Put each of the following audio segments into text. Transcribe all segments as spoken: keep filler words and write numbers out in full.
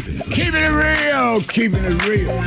Keeping it real, keeping it real.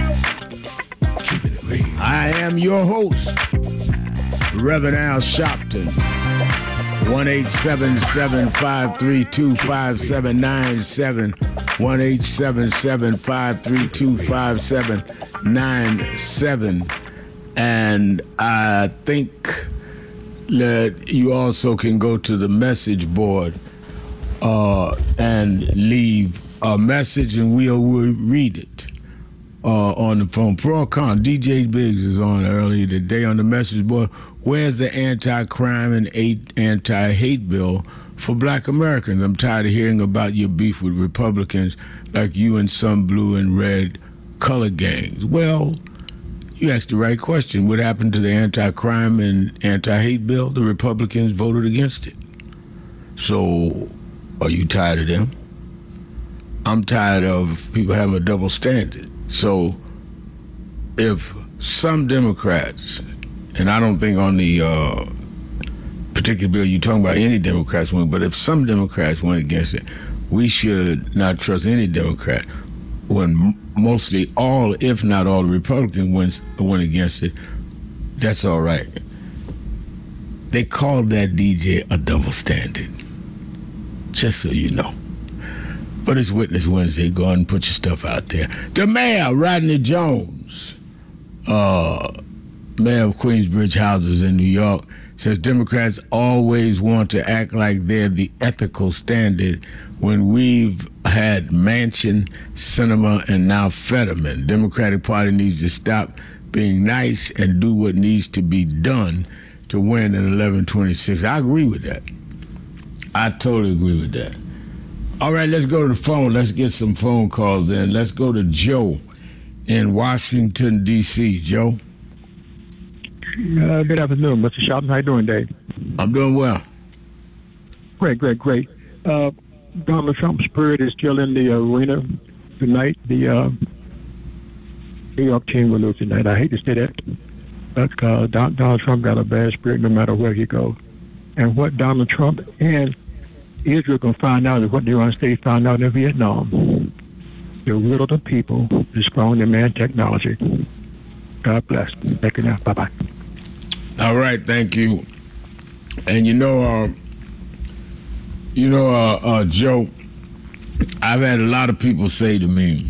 Keeping it real. I am your host, Reverend Al Sharpton. one eight seven seven, five three two, five seven nine seven. one eight seven seven, five three two, five seven nine seven. And I think that you also can go to the message board uh, and leave a message, and we'll, we'll read it uh, on the phone. Pro or con, D J Biggs is on earlier today on the message board. Where's the anti-crime and anti-hate bill for black Americans? I'm tired of hearing about your beef with Republicans like you and some blue and red color gangs. Well, you asked the right question. What happened to the anti-crime and anti-hate bill? The Republicans voted against it. So, are you tired of them? I'm tired of people having a double standard. So, if some Democrats, and I don't think on the uh, particular bill you're talking about any Democrats went, but if some Democrats went against it, we should not trust any Democrat. When mostly all, if not all, the Republicans went, went against it, that's all right. They called that D J a double standard, just so you know. But it's Witness Wednesday. Go ahead and put your stuff out there. The mayor, Rodney Jones, uh, mayor of Queensbridge Houses in New York, says Democrats always want to act like they're the ethical standard when we've had Manchin, Sinema, and now Fetterman. Democratic Party needs to stop being nice and do what needs to be done to win in eleven twenty-six. I agree with that. I totally agree with that. All right, let's go to the phone. Let's get some phone calls in. Let's go to Joe in Washington, D C Joe? Uh, good afternoon, Mister Sharpton. How you doing, Dave? I'm doing well. Great, great, great. Uh, Donald Trump's spirit is still in the arena tonight. The uh, New York team will lose tonight. I hate to say that, but uh, Don- Donald Trump got a bad spirit no matter where he goes. And what Donald Trump and Israel can find out is what the United States found out in Vietnam. The will of the people is strong in man technology. God bless. Thank you now. Bye-bye. All right, thank you. And you know, uh, you know, uh, uh, Joe, I've had a lot of people say to me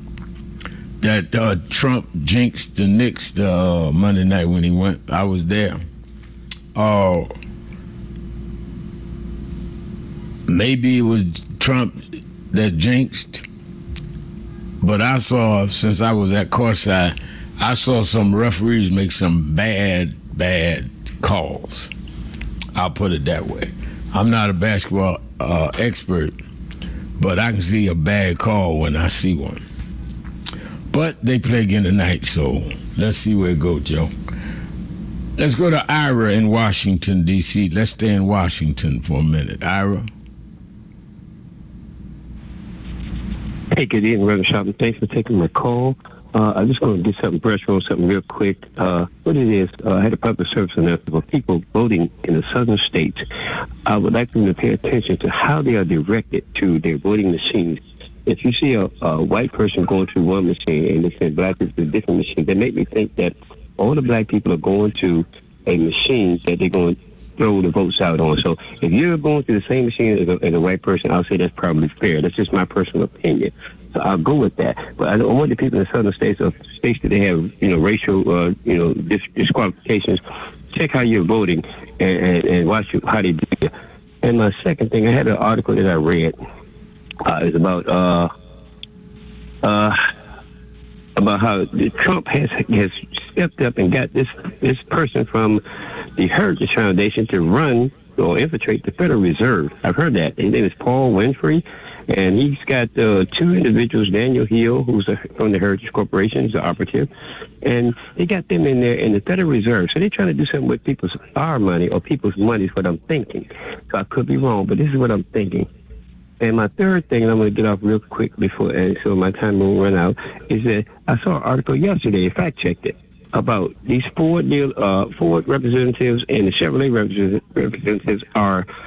that uh, Trump jinxed the Knicks uh, Monday night when he went. I was there. Uh, maybe it was Trump that jinxed, but I saw, since I was at courtside, I saw some referees make some bad, bad calls. I'll put it that way. I'm not a basketball uh, expert, but I can see a bad call when I see one. But they play again tonight, so let's see where it goes, Joe. Let's go to Ira in Washington, D C Let's stay in Washington for a minute. Ira? Hey, good evening, Reverend Sharpton. Thanks for taking my call. Uh, I'm just going to get something brush on something real quick. Uh, what it is, uh, I had a public service announcement for people voting in the southern states. I would like them to pay attention to how they are directed to their voting machines. If you see a, a white person going to one machine and they send black people to a different machine, they make me think that all the black people are going to a machine that they're going to throw the votes out on. So if you're going to the same machine as a, as a white person, I'll say that's probably fair. That's just my personal opinion. So I'll go with that. But I, I want the people in the southern states or states that they have, you know, racial, uh, you know, dis- disqualifications, check how you're voting and, and, and watch how they do it. And my second thing, I had an article that I read. Uh, it's about uh, uh, about how Trump has has stepped up and got this this person from the Heritage Foundation to run or infiltrate the Federal Reserve. I've heard that. His name is Paul Winfrey, and he's got uh, two individuals, Daniel Hill, who's a, from the Heritage Corporation, he's an operative, and they got them in there in the Federal Reserve. So they're trying to do something with people's our money or people's money is what I'm thinking. So I could be wrong, but this is what I'm thinking. And my third thing, and I'm going to get off real quick before, and so my time won't run out, is that I saw an article yesterday, fact checked it, about these Ford deal, uh, Ford representatives and the Chevrolet representatives are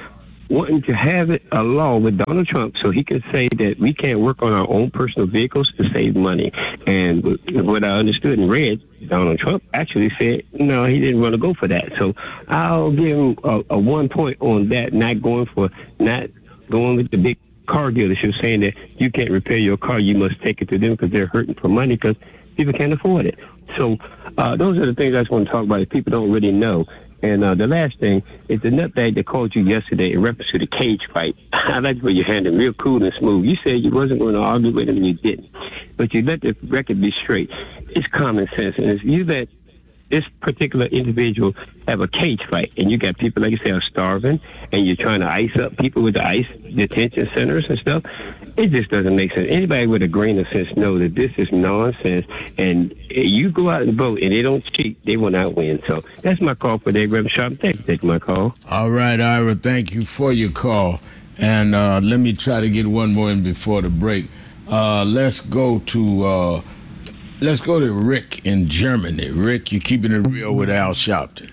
wanting to have it a law with Donald Trump so he can say that we can't work on our own personal vehicles to save money. And what I understood and read, Donald Trump actually said, no, he didn't want to go for that. So I'll give him a, a one point on that, not going for, not going with the big car dealership saying that you can't repair your car, you must take it to them because they're hurting for money because people can't afford it. So uh, those are the things I just want to talk about that people don't really know. And uh, the last thing is the nutbag that called you yesterday in reference to the cage fight. I like the way you handled it, real cool and smooth. You said you wasn't going to argue with him, and you didn't. But you let the record be straight. It's common sense. And if you let this particular individual have a cage fight, and you got people, like you say, are starving, and you're trying to ice up people with the ICE detention centers and stuff, it just doesn't make sense. Anybody with a grain of sense knows that this is nonsense, and you go out and vote, and they don't cheat, they will not win. So that's my call for today, Reverend Sharp. Thanks for taking my call. All right, Ira, thank you for your call. And uh, let me try to get one more in before the break. Uh, let's go to... Uh, Let's go to Rick in Germany. Rick, you're keeping it real with Al Sharpton.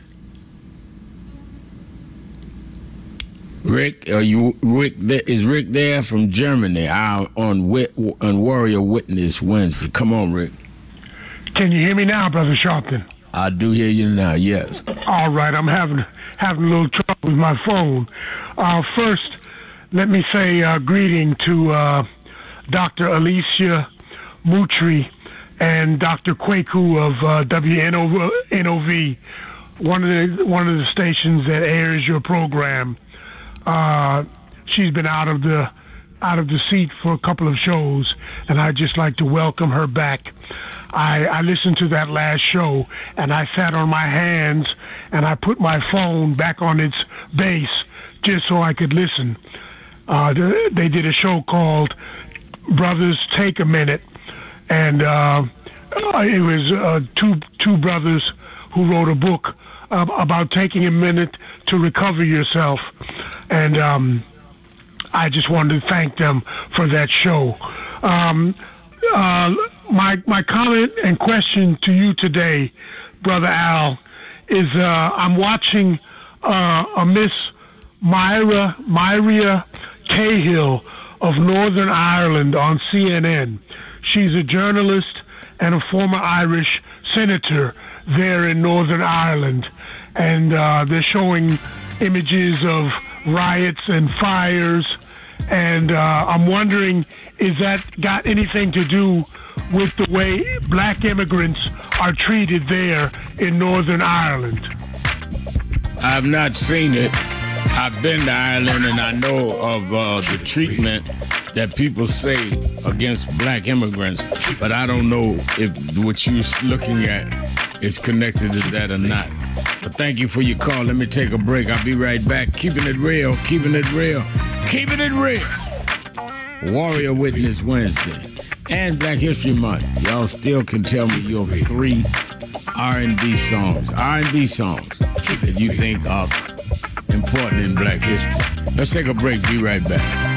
Rick, are you Rick? Is Rick there from Germany? Our, on on Warrior Witness Wednesday. Come on, Rick. Can you hear me now, Brother Sharpton? I do hear you now. Yes. All right. I'm having having a little trouble with my phone. Uh, first, let me say uh, greeting to uh, Doctor Alicia Moutry and Doctor Kwaku of uh, W N O V, one of the one of the stations that airs your program. Uh, she's been out of the out of the seat for a couple of shows, and I'd just like to welcome her back. I, I listened to that last show, and I sat on my hands, and I put my phone back on its base just so I could listen. Uh, they did a show called Brothers Take a Minute, and uh, it was uh, two two brothers who wrote a book uh, about taking a minute to recover yourself, and um, I just wanted to thank them for that show. Um, uh, my my comment and question to you today, Brother Al, is uh, I'm watching uh, a Miss Myra Myria Cahill of Northern Ireland on C N N. She's a journalist and a former Irish senator there in Northern Ireland. And uh, they're showing images of riots and fires. And uh, I'm wondering, is that got anything to do with the way black immigrants are treated there in Northern Ireland? I've not seen it. I've been to Ireland, and I know of uh, the treatment that people say against black immigrants, but I don't know if what you're looking at is connected to that or not. But thank you for your call. Let me take a break. I'll be right back. Keeping it real, keeping it real, keeping it real. Warrior Witness Wednesday and Black History Month. Y'all still can tell me your three R and B songs, R and B songs that you think are important in black history. Let's take a break. Be right back.